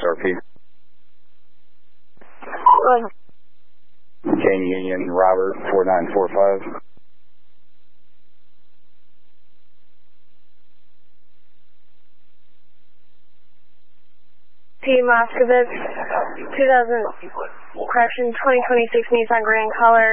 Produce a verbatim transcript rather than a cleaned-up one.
R P. Roger. Kane Union, Robert, four nine four five. P. Moskovitz, two thousand, correction, twenty twenty-six Nissan Grand Color.